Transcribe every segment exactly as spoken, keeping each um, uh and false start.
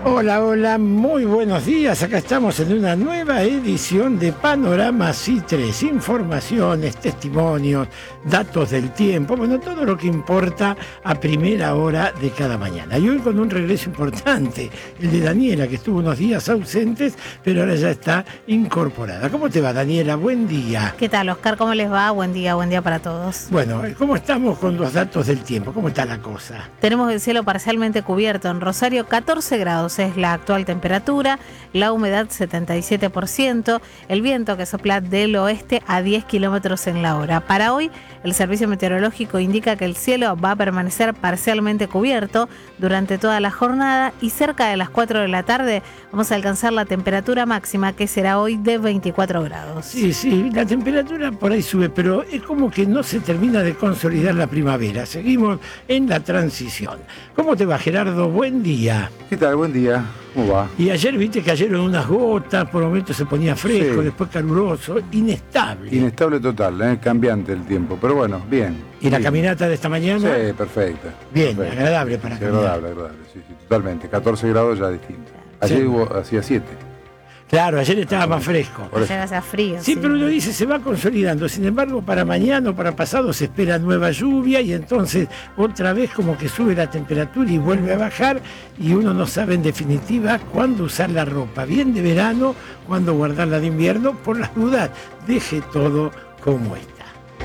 Hola, hola, muy buenos días. Acá estamos en una nueva edición de Panorama C I tres. Informaciones, testimonios, datos del tiempo, bueno, todo lo que importa a primera hora de cada mañana. Y hoy con un regreso importante, el de Daniela, que estuvo unos días ausentes, pero ahora ya está incorporada. ¿Cómo te va, Daniela? Buen día. ¿Qué tal, Oscar? ¿Cómo les va? Buen día, buen día para todos. Bueno, ¿cómo estamos con los datos del tiempo? ¿Cómo está la cosa? Tenemos el cielo parcialmente cubierto en Rosario, catorce grados es la actual temperatura, la humedad setenta y siete por ciento, el viento que sopla del oeste a diez kilómetros en la hora. Para hoy, el servicio meteorológico indica que el cielo va a permanecer parcialmente cubierto durante toda la jornada y cerca de las cuatro de la tarde vamos a alcanzar la temperatura máxima, que será hoy de veinticuatro grados. Sí, sí, la temperatura por ahí sube, pero es como que no se termina de consolidar la primavera. Seguimos en la transición. ¿Cómo te va, Gerardo? Buen día. ¿Qué tal? Buen día. ¿Cómo va? Y ayer viste que cayeron unas gotas, por momentos se ponía fresco, Sí. después caluroso, inestable. Inestable total, ¿eh? Cambiante el tiempo, pero bueno, bien. ¿Y la Bien. caminata de esta mañana? Sí, perfecta. Bien, perfecta. agradable para Sí, caminar. agradable, agradable, sí, sí, totalmente. catorce grados ya distinto. Ayer Sí. hubo, hacía siete. Claro, ayer estaba más fresco. Por eso. Ayer hacía frío. Sí, pero uno dice, se va consolidando. Sin embargo, para mañana o para pasado se espera nueva lluvia y entonces otra vez como que sube la temperatura y vuelve a bajar y uno no sabe en definitiva cuándo usar la ropa. Bien de verano, cuándo guardarla de invierno. Por las dudas, deje todo como está.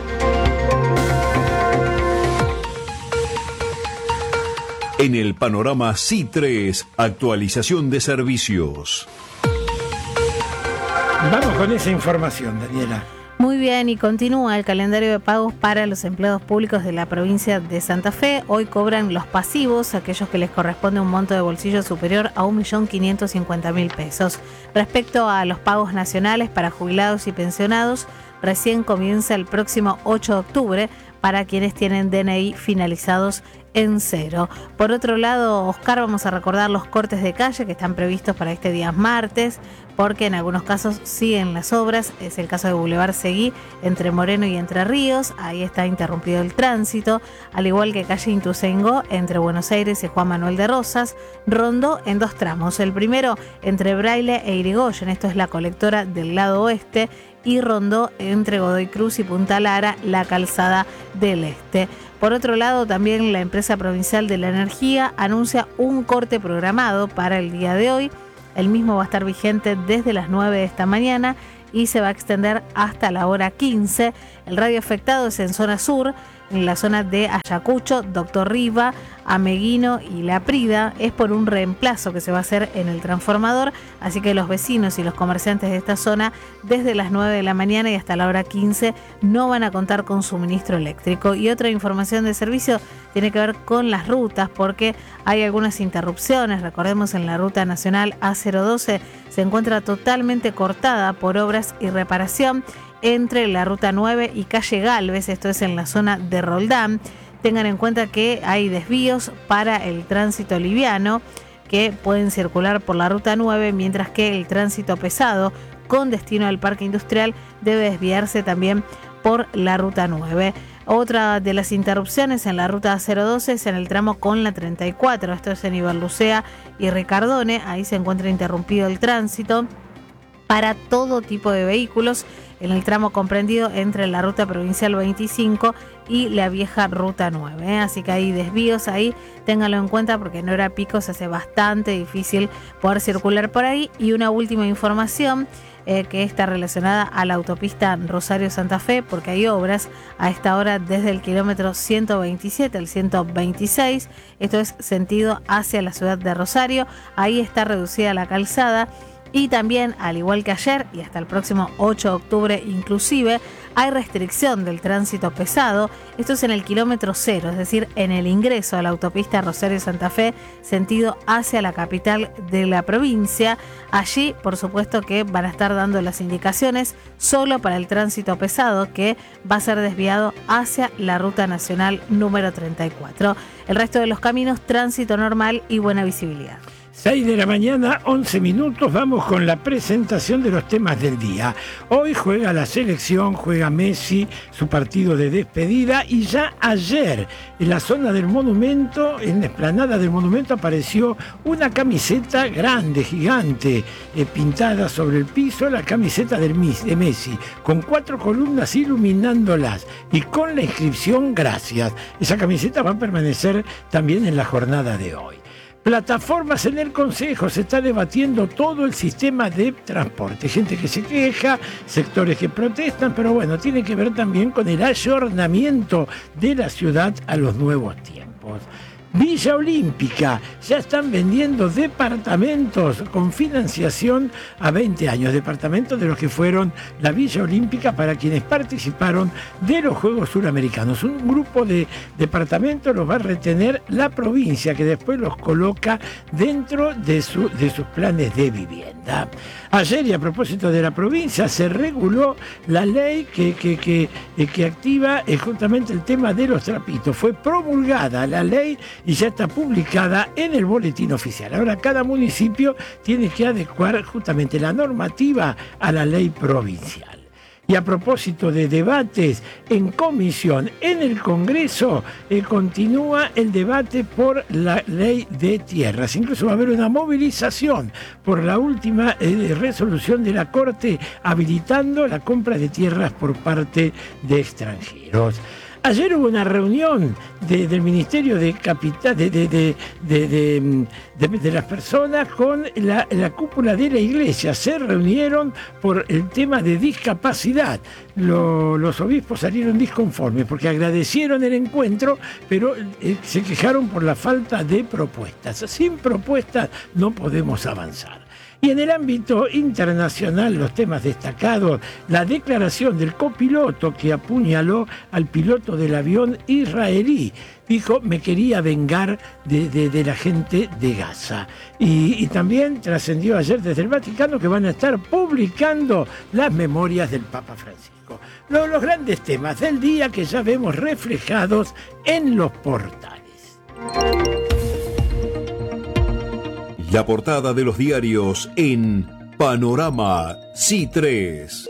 En el panorama C I tres, actualización de servicios. Vamos con esa información, Daniela. Muy bien, y continúa el calendario de pagos para los empleados públicos de la provincia de Santa Fe. Hoy cobran los pasivos, aquellos que les corresponde un monto de bolsillo superior a un millón quinientos cincuenta mil pesos. Respecto a los pagos nacionales para jubilados y pensionados, recién comienza el próximo ocho de octubre para quienes tienen D N I finalizados en cero. Por otro lado, Oscar, vamos a recordar los cortes de calle que están previstos para este día martes, porque en algunos casos siguen las obras. Es el caso de Boulevard Seguí, entre Moreno y Entre Ríos. Ahí está interrumpido el tránsito, al igual que calle Ituzaingó, entre Buenos Aires y Juan Manuel de Rosas. Rondó en dos tramos. El primero entre Braille e Irigoyen, esto es la colectora del lado oeste, y Rondó entre Godoy Cruz y Punta Lara, la calzada del este. Por otro lado, también la empresa provincial de la energía anuncia un corte programado para el día de hoy. El mismo va a estar vigente desde las nueve de esta mañana y se va a extender hasta la hora quince. El radio afectado es en zona sur, en la zona de Ayacucho, Doctor Riva, Ameguino y La Prida. Es por un reemplazo que se va a hacer en el transformador, así que los vecinos y los comerciantes de esta zona desde las nueve de la mañana y hasta la hora quince no van a contar con suministro eléctrico. Y otra información de servicio tiene que ver con las rutas, porque hay algunas interrupciones. Recordemos, en la ruta nacional A cero doce se encuentra totalmente cortada por obras y reparación entre la ruta nueve y calle Galvez, esto es en la zona de Roldán. Tengan en cuenta que hay desvíos para el tránsito liviano que pueden circular por la ruta nueve, mientras que el tránsito pesado con destino al parque industrial debe desviarse también por la ruta nueve. Otra de las interrupciones en la ruta cero doce es en el tramo con la treinta y cuatro, esto es en Iberlucea y Ricardone. Ahí se encuentra interrumpido el tránsito para todo tipo de vehículos en el tramo comprendido entre la ruta provincial veinticinco y la vieja ruta nueve, ¿eh? Así que hay desvíos ahí, ténganlo en cuenta, porque en hora pico se hace bastante difícil poder circular por ahí. Y una última información eh, que está relacionada a la autopista Rosario-Santa Fe, porque hay obras a esta hora desde el kilómetro ciento veintisiete al ciento veintiséis, esto es sentido hacia la ciudad de Rosario. Ahí está reducida la calzada. Y también, al igual que ayer y hasta el próximo ocho de octubre inclusive, hay restricción del tránsito pesado. Esto es en el kilómetro cero, es decir, en el ingreso a la autopista Rosario-Santa Fe, sentido hacia la capital de la provincia. Allí, por supuesto, que van a estar dando las indicaciones solo para el tránsito pesado, que va a ser desviado hacia la ruta nacional número treinta y cuatro. El resto de los caminos, tránsito normal y buena visibilidad. seis de la mañana, once minutos, vamos con la presentación de los temas del día. Hoy juega la selección, juega Messi, su partido de despedida, y ya ayer en la zona del monumento, en la explanada del monumento, apareció una camiseta grande, gigante, eh, pintada sobre el piso, la camiseta del, de Messi, con cuatro columnas iluminándolas y con la inscripción "Gracias". Esa camiseta va a permanecer también en la jornada de hoy. Plataformas en el Consejo, se está debatiendo todo el sistema de transporte. Gente que se queja, sectores que protestan, pero bueno, tiene que ver también con el ayornamiento de la ciudad a los nuevos tiempos. Villa Olímpica, ya están vendiendo departamentos con financiación a veinte años, departamentos de los que fueron la Villa Olímpica para quienes participaron de los Juegos Suramericanos. Un grupo de departamentos los va a retener la provincia, que después los coloca dentro de, su, de sus planes de vivienda. Ayer, y a propósito de la provincia, se reguló la ley que, que, que, que activa justamente el tema de los trapitos. Fue promulgada la ley y ya está publicada en el boletín oficial. Ahora cada municipio tiene que adecuar justamente la normativa a la ley provincial. Y a propósito de debates en comisión, en el Congreso eh, continúa el debate por la ley de tierras. Incluso va a haber una movilización por la última eh, resolución de la Corte habilitando la compra de tierras por parte de extranjeros. Ayer hubo una reunión de, del Ministerio de Capital de, de, de, de, de, de, de las personas con la, la cúpula de la Iglesia. Se reunieron por el tema de discapacidad. Lo, los obispos salieron disconformes porque agradecieron el encuentro, pero eh, se quejaron por la falta de propuestas. Sin propuestas no podemos avanzar. Y en el ámbito internacional, los temas destacados, la declaración del copiloto que apuñaló al piloto del avión israelí. Dijo, me quería vengar de, de, de la gente de Gaza. Y, y también trascendió ayer desde el Vaticano que van a estar publicando las memorias del Papa Francisco. Los, los grandes temas del día que ya vemos reflejados en los portales. La portada de los diarios en Panorama C tres.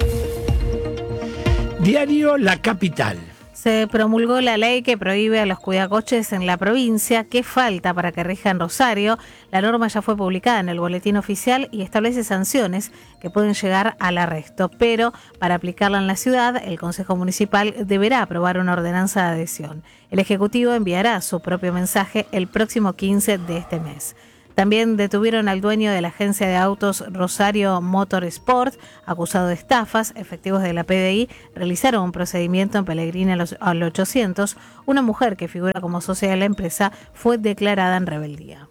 Diario La Capital. Se promulgó la ley que prohíbe a los cuidacoches en la provincia. ¿Qué falta para que rija en Rosario? La norma ya fue publicada en el boletín oficial y establece sanciones que pueden llegar al arresto. Pero para aplicarla en la ciudad, el Consejo Municipal deberá aprobar una ordenanza de adhesión. El Ejecutivo enviará su propio mensaje el próximo quince de este mes. También detuvieron al dueño de la agencia de autos Rosario Motorsport, acusado de estafas. Efectivos de la P D I realizaron un procedimiento en Pellegrini al ochocientos. Una mujer que figura como socia de la empresa fue declarada en rebeldía.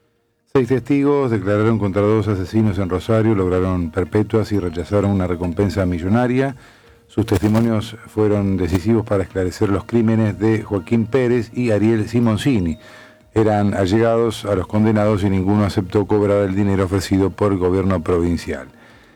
Seis testigos declararon contra dos asesinos en Rosario, lograron perpetuas y rechazaron una recompensa millonaria. Sus testimonios fueron decisivos para esclarecer los crímenes de Joaquín Pérez y Ariel Simoncini. Eran allegados a los condenados y ninguno aceptó cobrar el dinero ofrecido por el gobierno provincial.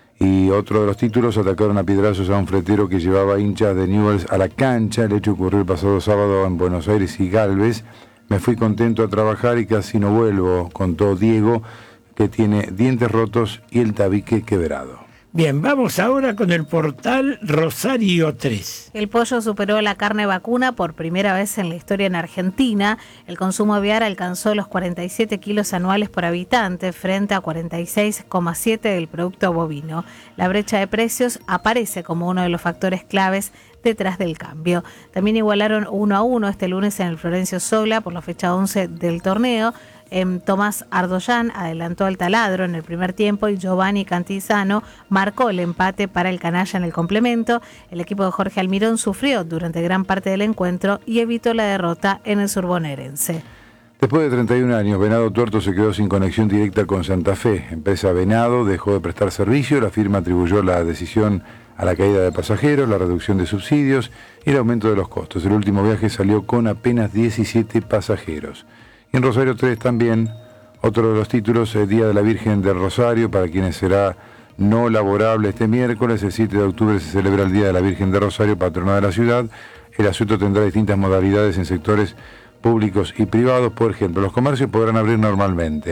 Y otro de los títulos, atacaron a piedrazos a un fletero que llevaba hinchas de Newell's a la cancha. El hecho ocurrió el pasado sábado en Buenos Aires y Galvez. Me fui contento a trabajar y casi no vuelvo, contó Diego, que tiene dientes rotos y el tabique quebrado. Bien, vamos ahora con el portal Rosario tres. El pollo superó la carne vacuna por primera vez en la historia en Argentina. El consumo aviar alcanzó los cuarenta y siete kilos anuales por habitante frente a cuarenta y seis coma siete del producto bovino. La brecha de precios aparece como uno de los factores claves detrás del cambio. También igualaron uno a uno este lunes en el Florencio Sola por la fecha once del torneo. Eh, Tomás Ardoyán adelantó al taladro en el primer tiempo y Giovanni Cantizano marcó el empate para el canalla en el complemento. El equipo de Jorge Almirón sufrió durante gran parte del encuentro y evitó la derrota en el surbonaerense. Después de treinta y un años, Venado Tuerto se quedó sin conexión directa con Santa Fe. Empresa Venado dejó de prestar servicio, la firma atribuyó la decisión a la caída de pasajeros, la reducción de subsidios y el aumento de los costos. El último viaje salió con apenas diecisiete pasajeros. Y en Rosario tres también, otro de los títulos, el Día de la Virgen del Rosario, para quienes será no laborable este miércoles. El siete de octubre se celebra el Día de la Virgen de Rosario, patrona de la ciudad. El asueto tendrá distintas modalidades en sectores públicos y privados. Por ejemplo, los comercios podrán abrir normalmente.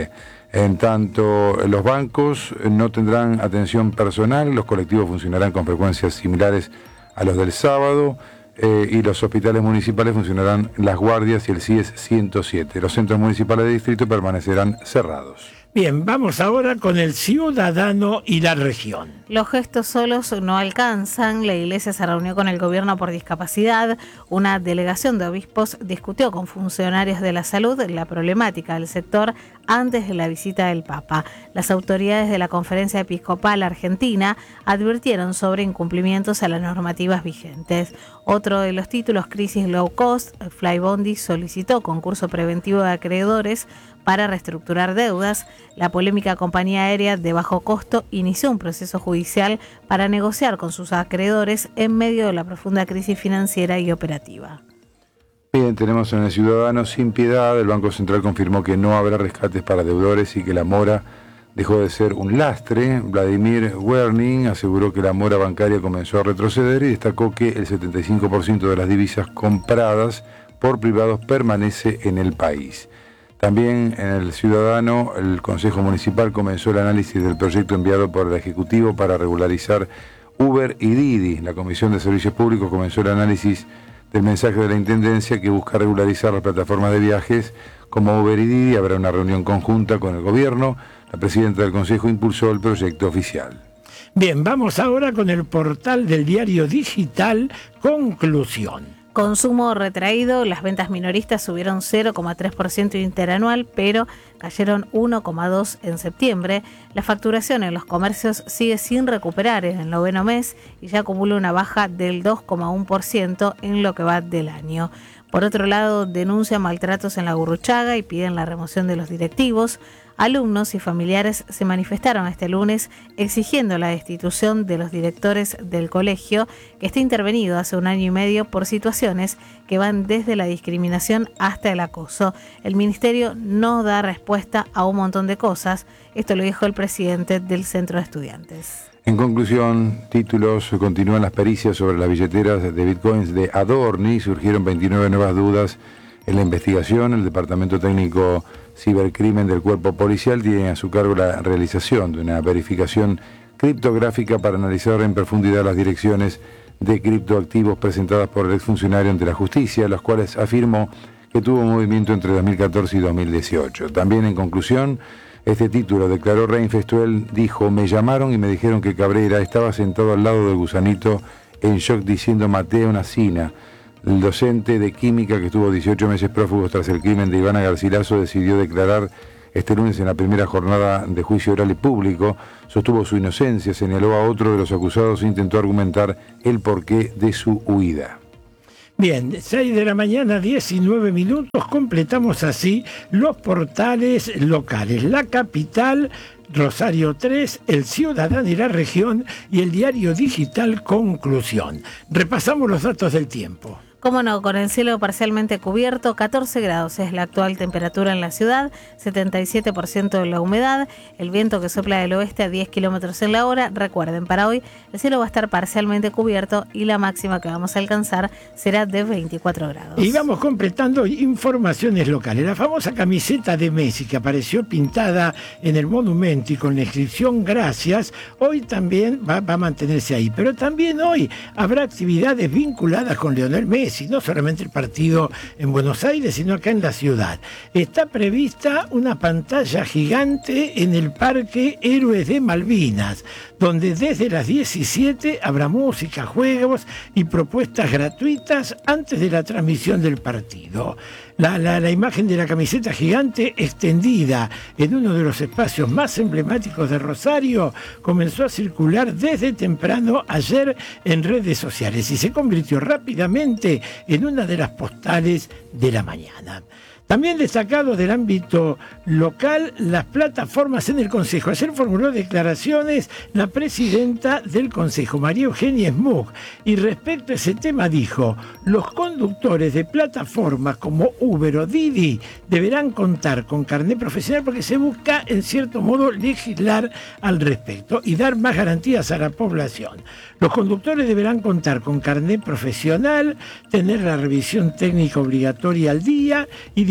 En tanto, los bancos no tendrán atención personal, los colectivos funcionarán con frecuencias similares a los del sábado, eh, y los hospitales municipales funcionarán las guardias y el C I E S ciento siete. Los centros municipales de distrito permanecerán cerrados. Bien, vamos ahora con el ciudadano y la región. Los gestos solos no alcanzan. La Iglesia se reunió con el gobierno por discapacidad. Una delegación de obispos discutió con funcionarios de la salud la problemática del sector antes de la visita del Papa. Las autoridades de la Conferencia Episcopal Argentina advirtieron sobre incumplimientos a las normativas vigentes. Otro de los títulos, Crisis Low Cost, Flybondi solicitó concurso preventivo de acreedores para reestructurar deudas. La polémica compañía aérea de bajo costo inició un proceso judicial para negociar con sus acreedores en medio de la profunda crisis financiera y operativa. Bien, tenemos en el Ciudadano Sin Piedad. El Banco Central confirmó que no habrá rescates para deudores y que la mora dejó de ser un lastre. Vladimir Werning aseguró que la mora bancaria comenzó a retroceder y destacó que el setenta y cinco por ciento de las divisas compradas por privados permanece en el país. También en el Ciudadano, el Consejo Municipal comenzó el análisis del proyecto enviado por el Ejecutivo para regularizar Uber y Didi. La Comisión de Servicios Públicos comenzó el análisis del mensaje de la Intendencia que busca regularizar las plataformas de viajes como Uber y Didi. Habrá una reunión conjunta con el Gobierno. La presidenta del Consejo impulsó el proyecto oficial. Bien, vamos ahora con el portal del diario digital Conclusión. Consumo retraído, las ventas minoristas subieron cero coma tres por ciento interanual, pero cayeron uno coma dos por ciento en septiembre. La facturación en los comercios sigue sin recuperar en el noveno mes y ya acumula una baja del dos coma uno por ciento en lo que va del año. Por otro lado, denuncian maltratos en la Gurruchaga y piden la remoción de los directivos. Alumnos y familiares se manifestaron este lunes exigiendo la destitución de los directores del colegio, que está intervenido hace un año y medio por situaciones que van desde la discriminación hasta el acoso. El ministerio no da respuesta a un montón de cosas. Esto lo dijo el presidente del Centro de Estudiantes. En conclusión, títulos: continúan las pericias sobre las billeteras de bitcoins de Adorni. Surgieron veintinueve nuevas dudas en la investigación. El Departamento Técnico Cibercrimen del Cuerpo Policial tiene a su cargo la realización de una verificación criptográfica para analizar en profundidad las direcciones de criptoactivos presentadas por el exfuncionario ante la justicia, los cuales afirmó que tuvo movimiento entre dos mil catorce y dos mil dieciocho. También, en conclusión, este título declaró Reinfestuel, dijo: me llamaron y me dijeron que Cabrera estaba sentado al lado del gusanito en shock diciendo maté a una sina. El docente de química que estuvo dieciocho meses prófugo tras el crimen de Ivana Garcilaso decidió declarar este lunes en la primera jornada de juicio oral y público. Sostuvo su inocencia, señaló a otro de los acusados e intentó argumentar el porqué de su huida. Bien, seis de la mañana, diecinueve minutos, completamos así los portales locales. La Capital, Rosario tres, El Ciudadano y la Región y el diario digital Conclusión. Repasamos los datos del tiempo. Cómo no, con el cielo parcialmente cubierto, catorce grados es la actual temperatura en la ciudad, setenta y siete por ciento de la humedad, el viento que sopla del oeste a diez kilómetros en la hora. Recuerden, para hoy el cielo va a estar parcialmente cubierto y la máxima que vamos a alcanzar será de veinticuatro grados. Y vamos completando informaciones locales. La famosa camiseta de Messi que apareció pintada en el monumento y con la inscripción gracias, hoy también va, va a mantenerse ahí. Pero también hoy habrá actividades vinculadas con Lionel Messi. No solamente el partido en Buenos Aires, sino acá en la ciudad. Está prevista una pantalla gigante en el Parque Héroes de Malvinas, donde desde las diecisiete habrá música, juegos y propuestas gratuitas antes de la transmisión del partido. La, la, la imagen de la camiseta gigante extendida en uno de los espacios más emblemáticos de Rosario comenzó a circular desde temprano ayer en redes sociales y se convirtió rápidamente en una de las postales de la mañana. También destacado del ámbito local, las plataformas en el Consejo. Ayer formuló declaraciones la presidenta del Consejo, María Eugenia Smug, y respecto a ese tema dijo: los conductores de plataformas como Uber o Didi deberán contar con carnet profesional porque se busca, en cierto modo, legislar al respecto y dar más garantías a la población. Los conductores deberán contar con carnet profesional, tener la revisión técnica obligatoria al día y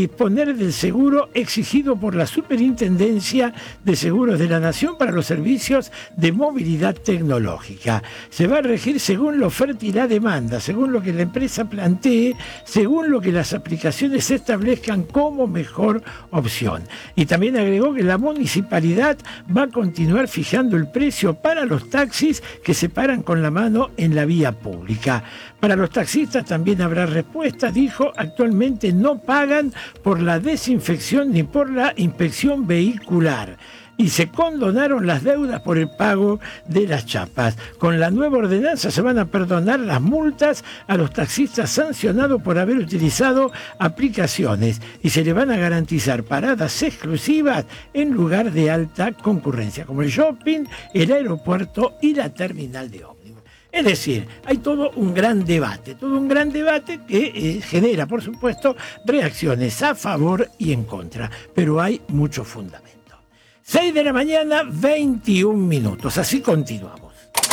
disponer del seguro exigido por la Superintendencia de Seguros de la Nación para los servicios de movilidad tecnológica. Se va a regir según la oferta y la demanda, según lo que la empresa plantee, según lo que las aplicaciones establezcan como mejor opción. Y también agregó que la municipalidad va a continuar fijando el precio para los taxis que se paran con la mano en la vía pública. Para los taxistas también habrá respuesta, dijo, actualmente no pagan por la desinfección ni por la inspección vehicular. Y se condonaron las deudas por el pago de las chapas. Con la nueva ordenanza se van a perdonar las multas a los taxistas sancionados por haber utilizado aplicaciones y se les van a garantizar paradas exclusivas en lugar de alta concurrencia, como el shopping, el aeropuerto y la terminal de ómnibus. Es decir, hay todo un gran debate, todo un gran debate que eh, genera, por supuesto, reacciones a favor y en contra, pero hay mucho fundamento. seis de la mañana, veintiún minutos. Así continuamos.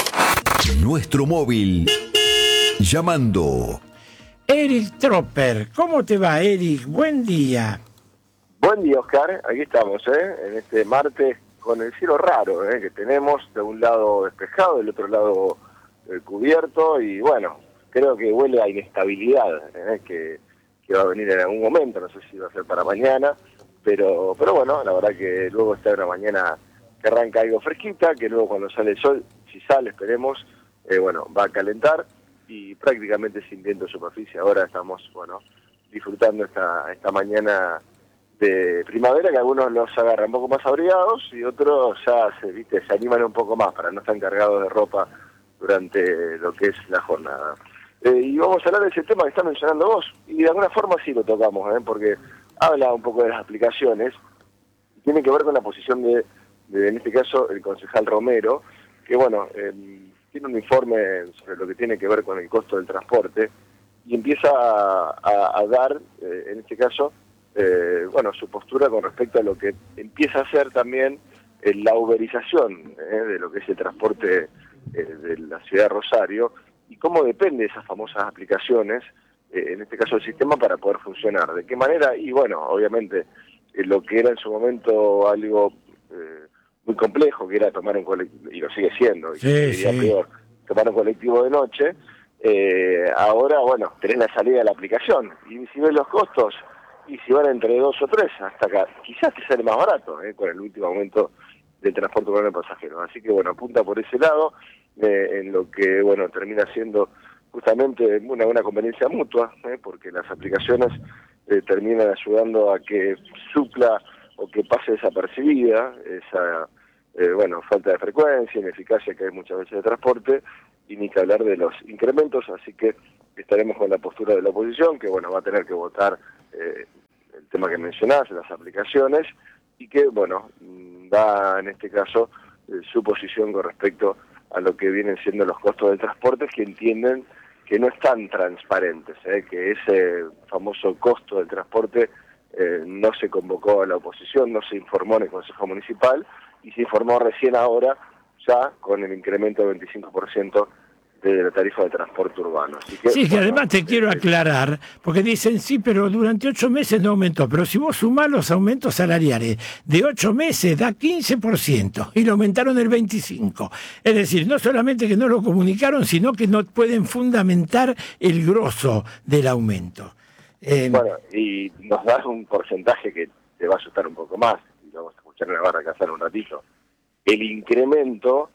Nuestro móvil. Llamando. Eric Tropper. ¿Cómo te va, Eric? Buen día. Buen día, Oscar. Aquí estamos, ¿eh? En este martes con el cielo raro, ¿eh? Que tenemos de un lado despejado, del otro lado eh, cubierto. Y bueno, creo que huele a inestabilidad, ¿eh? que, que va a venir en algún momento. No sé si va a ser para mañana. Pero pero bueno, la verdad que luego está una mañana que arranca algo fresquita, que luego cuando sale el sol, si sale, esperemos, eh, bueno, va a calentar y prácticamente sin viento de superficie. Ahora estamos, bueno, disfrutando esta esta mañana de primavera, que algunos los agarran un poco más abrigados y otros ya se, viste, se animan un poco más para no estar cargados de ropa durante lo que es la jornada. Eh, y vamos a hablar de ese tema que está mencionando vos, y de alguna forma sí lo tocamos, ¿eh? Porque habla un poco de las aplicaciones, y tiene que ver con la posición de, de, en este caso, el concejal Romero, que bueno, eh, tiene un informe sobre lo que tiene que ver con el costo del transporte, y empieza a, a, a dar, eh, en este caso, eh, bueno, su postura con respecto a lo que empieza a ser también eh, la uberización eh, de lo que es el transporte eh, de la ciudad de Rosario, y cómo depende de esas famosas aplicaciones, eh, en este caso el sistema, para poder funcionar. ¿De qué manera? Y bueno, obviamente, eh, lo que era en su momento algo eh, muy complejo, que era tomar un colectivo, y lo sigue siendo, y sí, sería sí. peor, tomar un colectivo de noche, eh, ahora, bueno, tenés la salida de la aplicación, y si ves los costos, y si van entre dos o tres, hasta acá, quizás te sale más barato, eh, con el último aumento del transporte urbano de pasajeros. Así que bueno, apunta por ese lado, eh, en lo que bueno termina siendo justamente una, una conveniencia mutua, eh, porque las aplicaciones eh, terminan ayudando a que supla o que pase desapercibida esa eh, bueno falta de frecuencia, ineficacia que hay muchas veces de transporte, y ni que hablar de los incrementos. Así que estaremos con la postura de la oposición, que bueno va a tener que votar eh, el tema que mencionás, las aplicaciones, y que bueno da en este caso eh, su posición con respecto a lo que vienen siendo los costos del transporte, que entienden que no están transparentes, eh, que ese famoso costo del transporte eh, no se convocó a la oposición, no se informó en el Consejo Municipal, y se informó recién ahora, ya con el incremento del veinticinco por ciento de la tarifa de transporte urbano. Así que, sí, que bueno, además te eh, quiero aclarar, porque dicen, sí, pero durante ocho meses no aumentó, pero si vos sumás los aumentos salariales de ocho meses da quince por ciento y lo aumentaron el veinticinco por ciento. Es decir, no solamente que no lo comunicaron, sino que no pueden fundamentar el grosso del aumento. Eh, Bueno, y nos das un porcentaje que te va a asustar un poco más, y lo vamos a escuchar en la barra casar un ratito. El incremento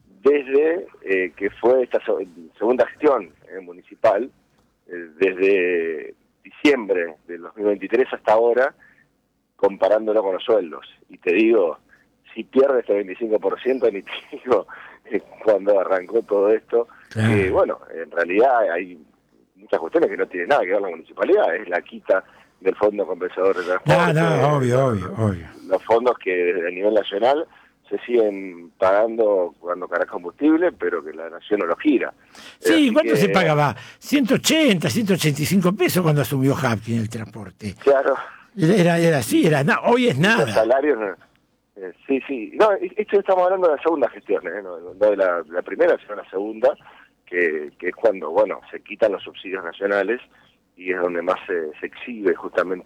desde eh, que fue esta segunda gestión eh, municipal, eh, desde diciembre del dos mil veintitrés hasta ahora, comparándolo con los sueldos. Y te digo, si pierde este veinticinco por ciento, ni te digo eh, cuando arrancó todo esto, Claro. que bueno, en realidad hay muchas cuestiones que no tienen nada que ver con la municipalidad, es la quita del Fondo Compensador de Transporte. no, no, obvio, los, obvio, obvio. Los fondos que desde el nivel nacional se siguen pagando cuando cargas combustible, pero que la nación no lo gira. Sí, Así ¿cuánto que, se pagaba? ciento ochenta, ciento ochenta y cinco pesos cuando asumió Hapkin el transporte. Claro. Era, era así, era na- hoy es Los nada. salarios, eh, sí, sí. No, esto estamos hablando de la segunda gestión, ¿eh? no, no de la, la primera, sino la segunda, que, que es cuando, bueno, se quitan los subsidios nacionales y es donde más se, se exhibe justamente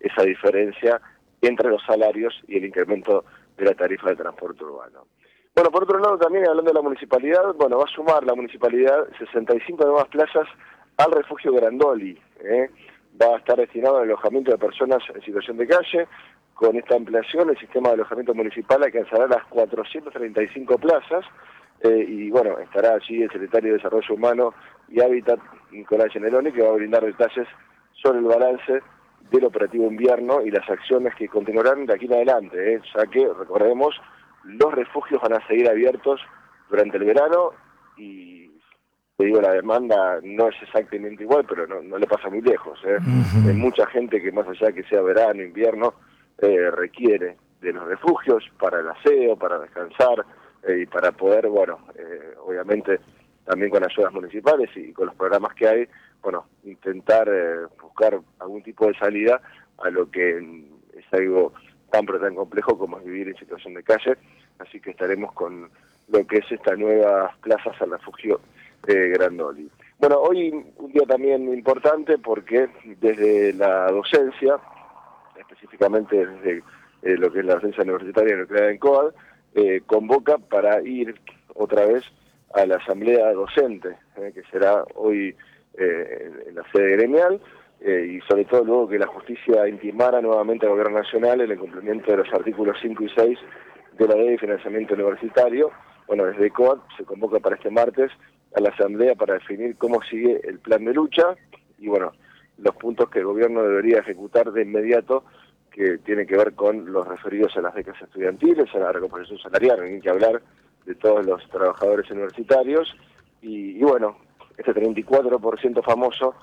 esa diferencia entre los salarios y el incremento de la tarifa de transporte urbano. Bueno, por otro lado también, hablando de la municipalidad, bueno, va a sumar la municipalidad sesenta y cinco nuevas plazas al refugio Grandoli, ¿eh? Va a estar destinado al alojamiento de personas en situación de calle. Con esta ampliación, el sistema de alojamiento municipal alcanzará las cuatrocientas treinta y cinco plazas, eh, y bueno, estará allí el secretario de Desarrollo Humano y Hábitat, Nicolás Generoni, que va a brindar detalles sobre el balance del operativo invierno y las acciones que continuarán de aquí en adelante, ¿eh? Ya que, recordemos, los refugios van a seguir abiertos durante el verano y, te digo, la demanda no es exactamente igual, pero no, no le pasa muy lejos, ¿eh? Uh-huh. Hay mucha gente que, más allá de que sea verano, invierno, eh, requiere de los refugios para el aseo, para descansar eh, y para poder, bueno, eh, obviamente también con ayudas municipales y con los programas que hay, bueno, intentar eh, buscar algún tipo de salida a lo que es algo tan pero tan complejo como es vivir en situación de calle. Así que estaremos con lo que es estas nuevas plazas al refugio eh, Grandoli. Bueno, hoy un día también importante porque desde la docencia, específicamente desde eh, lo que es la docencia universitaria nuclear en COAD, eh, convoca para ir otra vez a la asamblea docente, eh, que será hoy eh, en la sede gremial, eh, y sobre todo luego que la justicia intimara nuevamente al Gobierno Nacional en el cumplimiento de los artículos cinco y seis de la Ley de Financiamiento Universitario. Bueno, desde COAD se convoca para este martes a la asamblea para definir cómo sigue el plan de lucha y, bueno, los puntos que el gobierno debería ejecutar de inmediato, que tienen que ver con los referidos a las becas estudiantiles, a la recomposición salarial, no hay que hablar de todos los trabajadores universitarios, y, y bueno, este treinta y cuatro por ciento famoso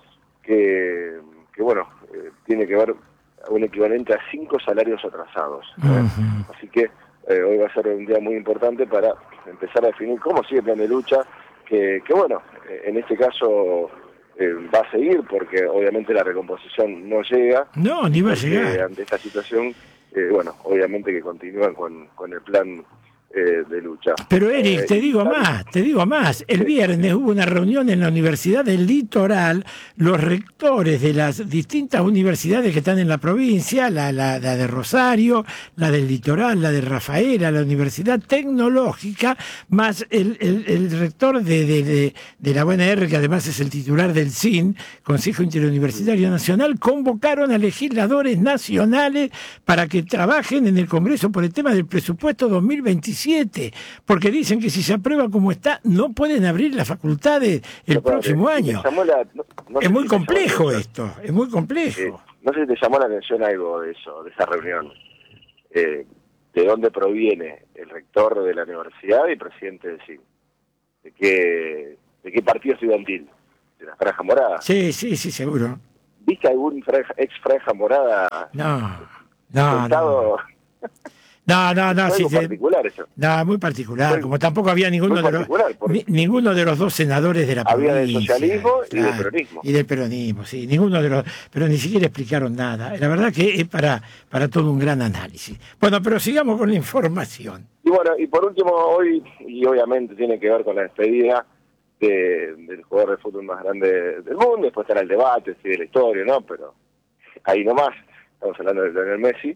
que, que bueno, eh, tiene que ver un equivalente a cinco salarios atrasados. ¿eh? Uh-huh. Así que eh, hoy va a ser un día muy importante para empezar a definir cómo sigue el plan de lucha, que, que bueno, en este caso eh, va a seguir porque obviamente la recomposición no llega. No, ni va a llegar. Ante esta situación, eh, bueno, obviamente que continúan con, con el plan eh, de lucha. Pero Eric, eh, te digo más, te digo más. El viernes hubo una reunión en la Universidad del Litoral, los rectores de las distintas universidades que están en la provincia, la, la, la de Rosario, la del Litoral, la de Rafaela, la Universidad Tecnológica, más el, el, el rector de, de, de, de la U N R, que además es el titular del C I N, Consejo Interuniversitario Nacional, convocaron a legisladores nacionales para que trabajen en el Congreso por el tema del presupuesto dos mil veintisiete, porque dicen que si se aprueba como está, no pueden abrir las facultades el no, próximo año. La, no, no es muy complejo esto, es muy complejo. Eh, no sé si te llamó la atención algo de eso, de esa reunión. Eh, ¿De dónde proviene el rector de la universidad y presidente del C I N? ¿De qué, de qué partido estudiantil? ¿De la Franja Morada? Sí, sí, sí, seguro. ¿Viste algún franja, ex Franja Morada? No, no, sentado? no. No, no, no, sí, muy particular eso. No, muy particular, muy, como tampoco había ninguno de los ni, ninguno de los dos senadores de la había provincia. Había del socialismo claro, y del peronismo. Y del peronismo, sí, ninguno de los, pero ni siquiera explicaron nada. La verdad que es para, para todo un gran análisis. Bueno, pero sigamos con la información. Y bueno, y por último hoy, y obviamente tiene que ver con la despedida de, del jugador de fútbol más grande del mundo, después estará el debate, sí, de la historia, ¿no? Pero ahí nomás, estamos hablando de Lionel Messi,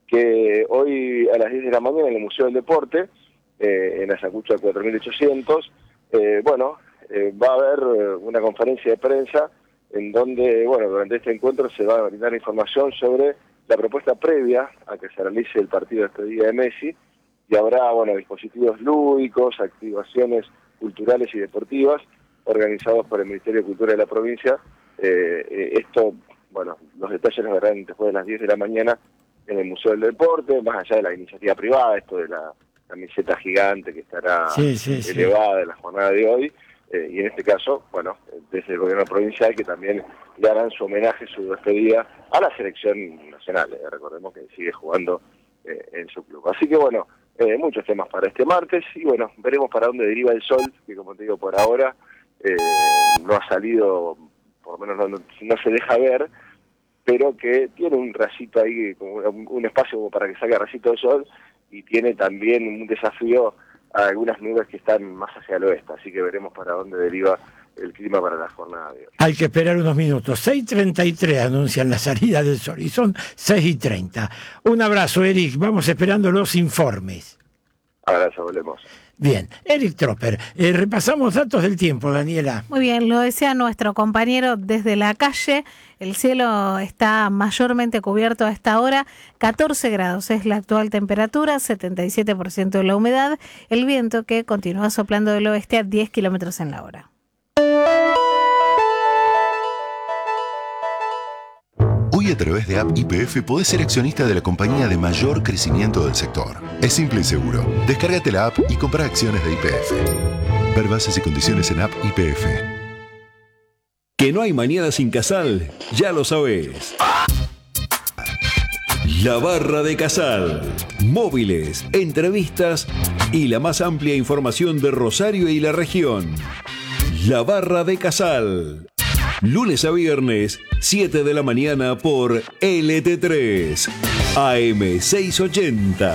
que hoy a las diez de la mañana en el Museo del Deporte, eh, en Ayacucho cuatro mil ochocientos, eh, bueno, eh, va a haber una conferencia de prensa en donde, bueno, durante este encuentro se va a brindar información sobre la propuesta previa a que se realice el partido de despedida de Messi, y habrá, bueno, dispositivos lúdicos, activaciones culturales y deportivas organizados por el Ministerio de Cultura de la provincia. Eh, eh, esto, bueno, los detalles los verán después de las diez de la mañana en el Museo del Deporte, más allá de la iniciativa privada, esto de la camiseta gigante que estará sí, sí, elevada sí. en la jornada de hoy, eh, y en este caso, bueno, desde el gobierno provincial, que también le harán su homenaje, su despedida a la selección nacional, eh, recordemos que sigue jugando eh, en su club. Así que bueno, eh, muchos temas para este martes, y bueno, veremos para dónde deriva el sol, que como te digo, por ahora eh, no ha salido, por lo menos no, no, no se deja ver, pero que tiene un rayito ahí, como un espacio como para que salga rayito de sol, y tiene también un desafío a algunas nubes que están más hacia el oeste, así que veremos para dónde deriva el clima para la jornada de hoy. Hay que esperar unos minutos. seis y treinta y tres anuncian la salida del sol y son seis y treinta. Un abrazo, Eric. Vamos esperando los informes. Abrazo, volvemos. Bien, Eric Tropper, eh, repasamos datos del tiempo, Daniela. Muy bien, lo decía nuestro compañero desde la calle, el cielo está mayormente cubierto a esta hora, catorce grados es la actual temperatura, setenta y siete por ciento de la humedad, el viento que continúa soplando del oeste a diez kilómetros en la hora. Hoy a través de App Y P F podés ser accionista de la compañía de mayor crecimiento del sector. Es simple y seguro. Descárgate la app y compra acciones de Y P F. Ver bases y condiciones en App Y P F. Que no hay mañana sin Casal, ya lo sabés. La Barra de Casal. Móviles, entrevistas y la más amplia información de Rosario y la región. La Barra de Casal. Lunes a viernes, siete de la mañana por L T tres, A M seiscientos ochenta.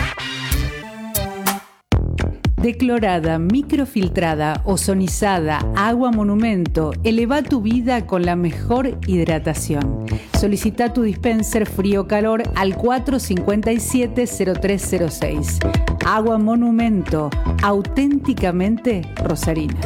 Declorada, microfiltrada, ozonizada, agua monumento, eleva tu vida con la mejor hidratación. Solicita tu dispenser frío-calor al cuatro cinco siete cero tres cero seis. Agua monumento, auténticamente rosarina.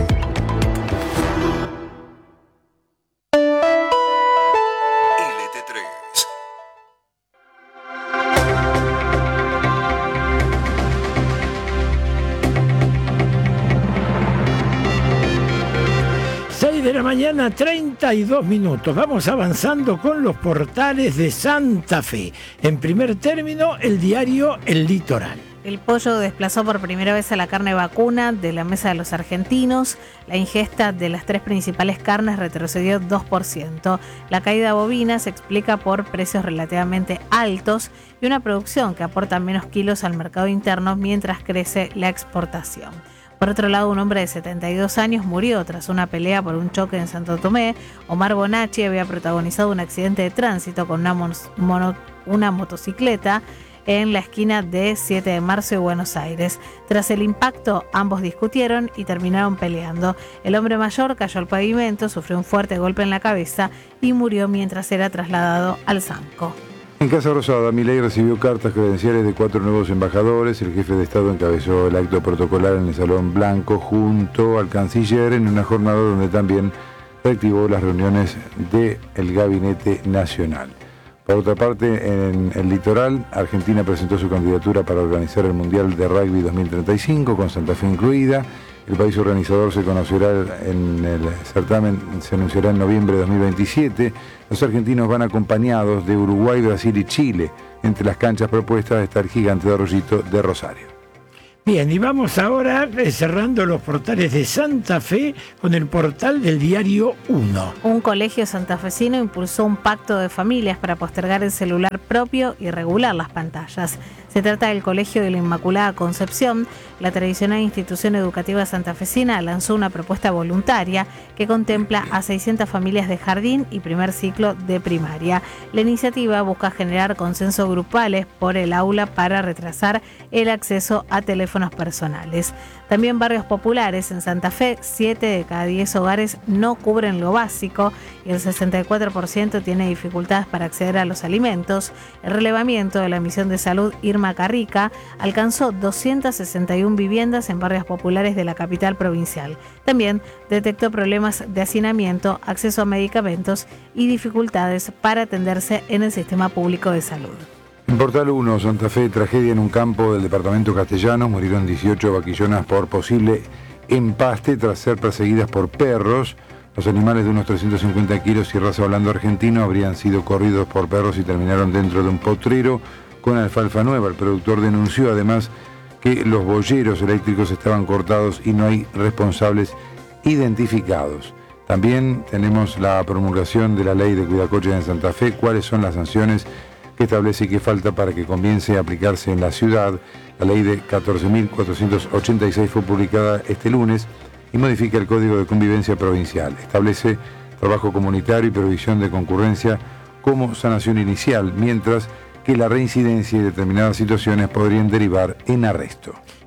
De la mañana, treinta y dos minutos. Vamos avanzando con los portales de Santa Fe. En primer término, el diario El Litoral. El pollo desplazó por primera vez a la carne vacuna de la mesa de los argentinos. La ingesta de las tres principales carnes retrocedió dos por ciento. La caída bovina se explica por precios relativamente altos y una producción que aporta menos kilos al mercado interno mientras crece la exportación. Por otro lado, un hombre de setenta y dos años murió tras una pelea por un choque en Santo Tomé. Omar Bonacci había protagonizado un accidente de tránsito con una, mono, una motocicleta en la esquina de siete de marzo y Buenos Aires. Tras el impacto, ambos discutieron y terminaron peleando. El hombre mayor cayó al pavimento, sufrió un fuerte golpe en la cabeza y murió mientras era trasladado al Sanco. En Casa Rosada, Milei recibió cartas credenciales de cuatro nuevos embajadores. El jefe de Estado encabezó el acto protocolar en el Salón Blanco junto al canciller en una jornada donde también reactivó las reuniones del Gabinete Nacional. Por otra parte, en el litoral, Argentina presentó su candidatura para organizar el Mundial de Rugby dos mil treinta y cinco, con Santa Fe incluida. El país organizador se conocerá en el certamen, se anunciará en noviembre de dos mil veintisiete. Los argentinos van acompañados de Uruguay, Brasil y Chile. Entre las canchas propuestas está el Gigante de Arroyito de Rosario. Bien, y vamos ahora cerrando los portales de Santa Fe con el portal del diario uno. Un colegio santafesino impulsó un pacto de familias para postergar el celular propio y regular las pantallas. Se trata del Colegio de la Inmaculada Concepción. La tradicional institución educativa santafesina lanzó una propuesta voluntaria que contempla a seiscientas familias de jardín y primer ciclo de primaria. La iniciativa busca generar consensos grupales por el aula para retrasar el acceso a teléfonos personales. También barrios populares en Santa Fe, siete de cada diez hogares no cubren lo básico y el sesenta y cuatro por ciento tiene dificultades para acceder a los alimentos. El relevamiento de la misión de salud Irma Carrica alcanzó doscientas sesenta y una viviendas en barrios populares de la capital provincial. También detectó problemas de hacinamiento, acceso a medicamentos y dificultades para atenderse en el sistema público de salud. En Portal uno, Santa Fe, tragedia en un campo del departamento castellano. Murieron dieciocho vaquillonas por posible empaste tras ser perseguidas por perros. Los animales de unos trescientos cincuenta kilos y raza holando argentino habrían sido corridos por perros y terminaron dentro de un potrero con alfalfa nueva. El productor denunció además que los boyeros eléctricos estaban cortados y no hay responsables identificados. También tenemos la promulgación de la ley de cuidacoches en Santa Fe. ¿Cuáles son las sanciones que establece qué falta para que comience a aplicarse en la ciudad? La ley de catorce mil cuatrocientos ochenta y seis fue publicada este lunes y modifica el Código de Convivencia Provincial. Establece trabajo comunitario y prohibición de concurrencia como sanación inicial, mientras que la reincidencia y determinadas situaciones podrían derivar en arresto.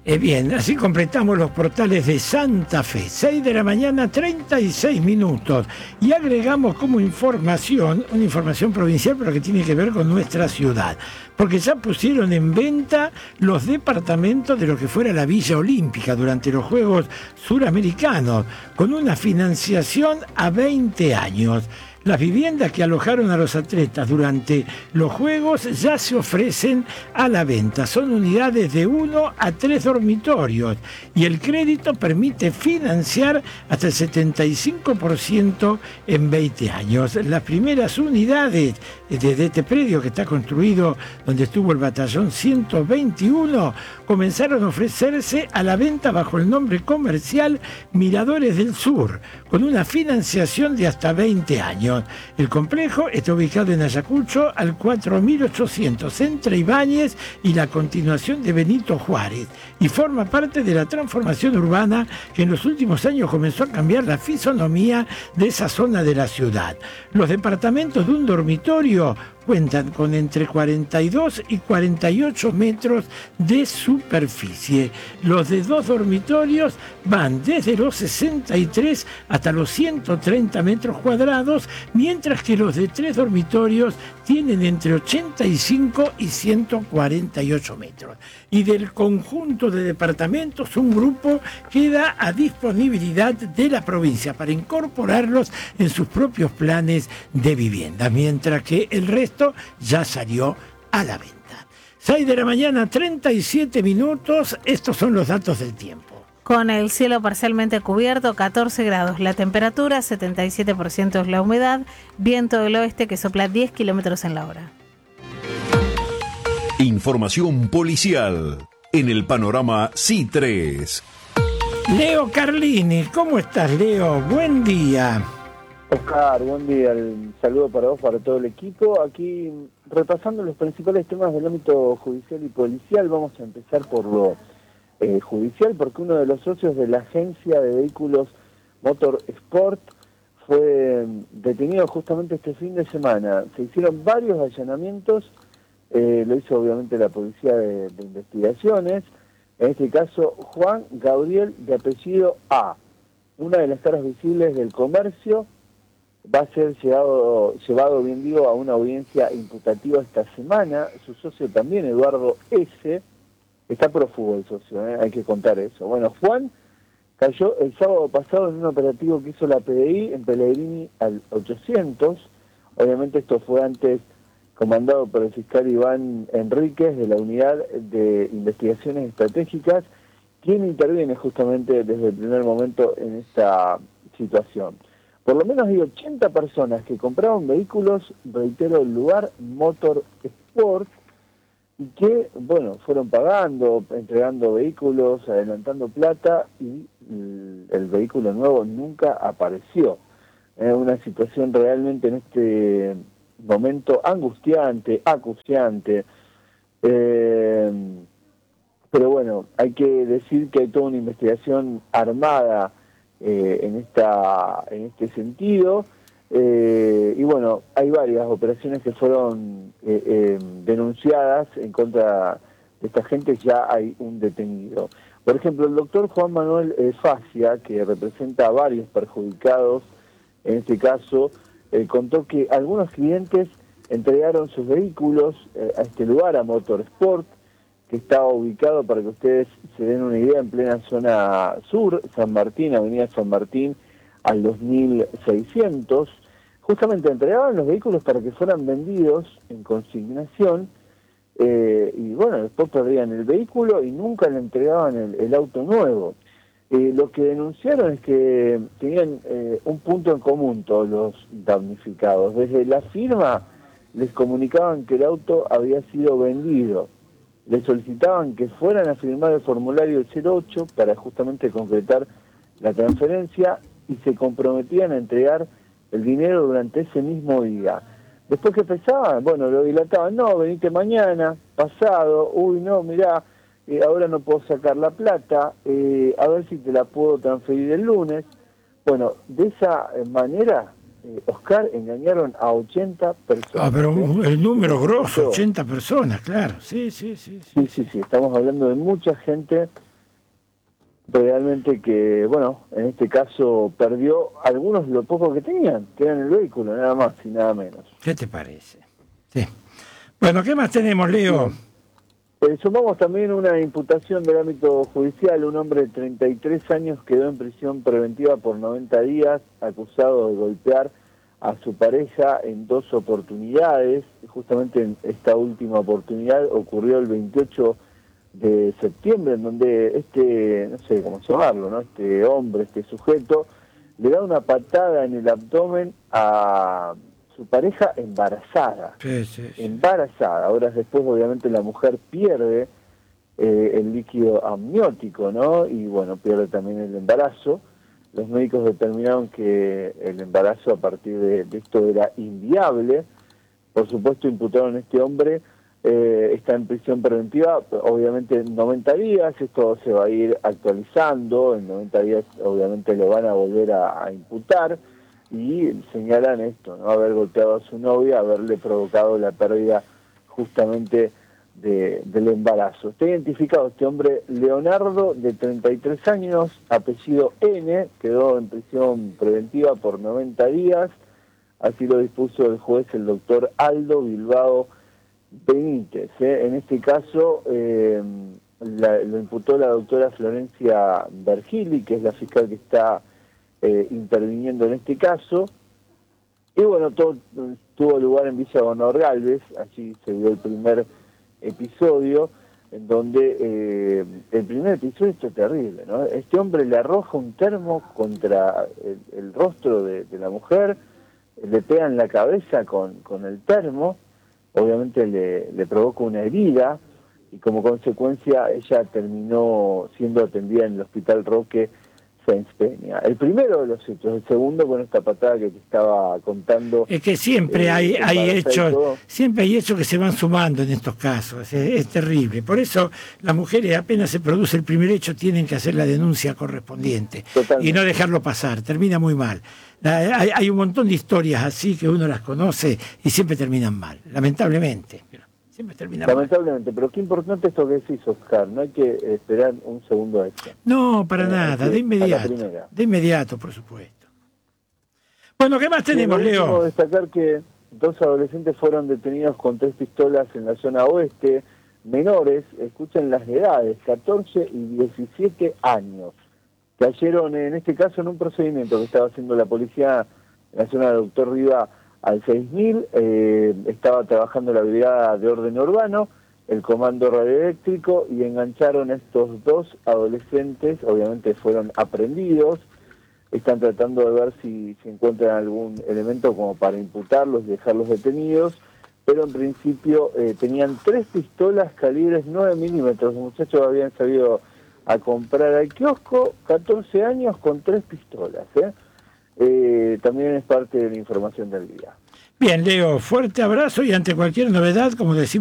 Eh, bien, así completamos los portales de Santa Fe, seis de la mañana, treinta y seis minutos, y agregamos como información, una información provincial, pero que tiene que ver con nuestra ciudad, porque ya pusieron en venta los departamentos de lo que fuera la Villa Olímpica durante los Juegos Suramericanos, con una financiación a veinte años. Las viviendas que alojaron a los atletas durante los Juegos ya se ofrecen a la venta. Son unidades de uno a tres dormitorios y el crédito permite financiar hasta el setenta y cinco por ciento en veinte años. Las primeras unidades de este predio que está construido donde estuvo el batallón ciento veintiuno comenzaron a ofrecerse a la venta bajo el nombre comercial Miradores del Sur, con una financiación de hasta veinte años. El complejo está ubicado en Ayacucho al cuatro mil ochocientos entre Ibáñez y la continuación de Benito Juárez y forma parte de la transformación urbana que en los últimos años comenzó a cambiar la fisonomía de esa zona de la ciudad. Los departamentos de un dormitorio cuentan con entre cuarenta y dos y cuarenta y ocho metros de superficie. Los de dos dormitorios van desde los sesenta y tres hasta los ciento treinta metros cuadrados, mientras que los de tres dormitorios tienen entre ochenta y cinco y ciento cuarenta y ocho metros. Y del conjunto de departamentos, un grupo queda a disponibilidad de la provincia para incorporarlos en sus propios planes de vivienda, mientras que el resto ya salió a la venta. seis de la mañana, treinta y siete minutos, estos son los datos del tiempo. Con el cielo parcialmente cubierto, catorce grados la temperatura, setenta y siete por ciento es la humedad, viento del oeste que sopla diez kilómetros en la hora. Información policial en el panorama C I tres. Leo Carlini, ¿cómo estás, Leo? Buen día. Oscar, buen día. El saludo para vos, para todo el equipo. Aquí repasando los principales temas del ámbito judicial y policial, vamos a empezar por lo eh, judicial, porque uno de los socios de la agencia de vehículos Motor Sport fue detenido justamente este fin de semana. Se hicieron varios allanamientos, eh, lo hizo obviamente la Policía de, de Investigaciones, en este caso Juan Gabriel de apellido A, una de las caras visibles del comercio. Va a ser llevado, llevado, bien digo, a una audiencia imputativa esta semana. Su socio también, Eduardo S., está prófugo el socio, ¿eh? Hay que contar eso. Bueno, Juan cayó el sábado pasado en un operativo que hizo la P D I en Pellegrini al ochocientos. Obviamente esto fue antes comandado por el fiscal Iván Enríquez de la Unidad de Investigaciones Estratégicas, quien interviene justamente desde el primer momento en esta situación. Por lo menos hay ochenta personas que compraron vehículos, reitero, el lugar Motor Sport, y que, bueno, fueron pagando, entregando vehículos, adelantando plata, y el, el vehículo nuevo nunca apareció. Es una situación realmente en este momento angustiante, acuciante. Eh, pero bueno, hay que decir que hay toda una investigación armada Eh, en esta en este sentido, eh, y bueno, hay varias operaciones que fueron eh, eh, denunciadas en contra de esta gente. Ya hay un detenido. Por ejemplo, el doctor Juan Manuel eh, Facia, que representa a varios perjudicados en este caso, eh, contó que algunos clientes entregaron sus vehículos eh, a este lugar, a Motorsport, que estaba ubicado, para que ustedes se den una idea, en plena zona sur, San Martín, avenida San Martín, al dos mil seiscientos. Justamente entregaban los vehículos para que fueran vendidos en consignación, eh, y bueno, después perdían el vehículo y nunca le entregaban el, el auto nuevo. Eh, lo que denunciaron es que tenían eh, un punto en común todos los damnificados. Desde la firma les comunicaban que el auto había sido vendido. Les solicitaban que fueran a firmar el formulario del cero ocho para justamente concretar la transferencia, y se comprometían a entregar el dinero durante ese mismo día. Después que pensaban, bueno, lo dilataban, no, venite mañana, pasado, uy, no, mirá, eh, ahora no puedo sacar la plata, eh, a ver si te la puedo transferir el lunes. Bueno, de esa manera, eh, Oscar, engañaron a ochenta personas. Ah, pero ¿eh? el número grosso, ochenta personas, claro, sí, sí, sí. Sí, sí, sí, sí, estamos hablando de mucha gente realmente que, bueno, en este caso perdió algunos de lo poco que tenían, que eran el vehículo, nada más y nada menos. ¿Qué te parece? Sí. Bueno, ¿qué más tenemos, Leo? Bien. Eh, sumamos también una imputación del ámbito judicial. Un hombre de treinta y tres años quedó en prisión preventiva por noventa días, acusado de golpear a su pareja en dos oportunidades. Justamente en esta última oportunidad ocurrió el veintiocho de septiembre, en donde este, no sé cómo llamarlo, ¿no? Este hombre, este sujeto, le da una patada en el abdomen a su pareja embarazada. Sí, sí, sí. Embarazada. Horas después, obviamente, la mujer pierde eh, el líquido amniótico, ¿no? Y bueno, pierde también el embarazo. Los médicos determinaron que el embarazo a partir de, de esto era inviable. Por supuesto, imputaron a este hombre. Eh, está en prisión preventiva, obviamente en noventa días, esto se va a ir actualizando, en noventa días obviamente lo van a volver a, a imputar, y señalan esto, ¿no? Haber golpeado a su novia, haberle provocado la pérdida justamente de, del embarazo. Está identificado este hombre Leonardo, de treinta y tres años, apellido N, quedó en prisión preventiva por noventa días, así lo dispuso el juez, el doctor Aldo Bilbao Benítez. ¿eh? En este caso eh, la, lo imputó la doctora Florencia Vergili, que es la fiscal que está eh, interviniendo en este caso. Y bueno, todo tuvo lugar en Villa Gonor Galvez. Allí se dio el primer episodio, en donde eh, el primer episodio es terrible, ¿no? Este hombre le arroja un termo contra el, el rostro de, de la mujer, le pega en la cabeza con, con el termo. Obviamente le, le provoca una herida y como consecuencia ella terminó siendo atendida en el Hospital Roque Sáenz Peña. El primero de los hechos, el segundo con esta patada que te estaba contando. Es que siempre eh, hay, hay hechos, todo. siempre hay hechos que se van sumando en estos casos, es, es terrible. Por eso las mujeres apenas se produce el primer hecho tienen que hacer la denuncia correspondiente. Totalmente. Y no dejarlo pasar, termina muy mal. Hay, hay un montón de historias así que uno las conoce y siempre terminan mal, lamentablemente. Pero siempre terminan lamentablemente, mal. pero qué importante esto que decís, Oscar, no hay que esperar un segundo extra. No, para eh, nada, de inmediato, de inmediato, por supuesto. Bueno, ¿qué más tenemos, Leo? Leo? Destacar que dos adolescentes fueron detenidos con tres pistolas en la zona oeste, menores, escuchen las edades, catorce y diecisiete años. Cayeron en este caso en un procedimiento que estaba haciendo la policía en la zona de Doctor Riva al seis mil, eh, estaba trabajando la brigada de orden urbano, el comando radioeléctrico, y engancharon a estos dos adolescentes. Obviamente fueron aprehendidos, están tratando de ver si, si encuentran algún elemento como para imputarlos y dejarlos detenidos, pero en principio eh, tenían tres pistolas calibres nueve milímetros, los muchachos habían sabido a comprar al kiosco, catorce años con tres pistolas. ¿eh? Eh, también es parte de la información del día. Bien, Leo, fuerte abrazo y ante cualquier novedad, como decimos,